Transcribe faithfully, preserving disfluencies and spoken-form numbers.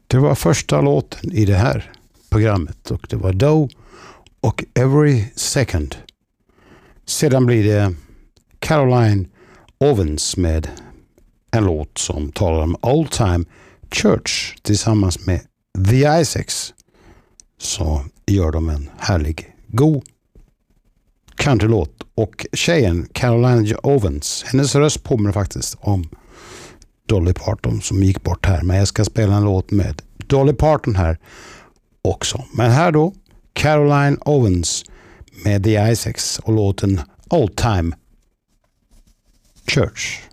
Det var första låten i det här programmet och det var Doe och Every Second. Sedan blir det Caroline Owens med en låt som talar om Old Time Church tillsammans med The Isaacs. Så gör de en härlig, god countrylåt. Och tjejen Caroline Owens, hennes röst påminner faktiskt om Dolly Parton som gick bort här. Men jag ska spela en låt med Dolly Parton här också. Men här då, Caroline Owens med The Isaacs och låten Old Time Church.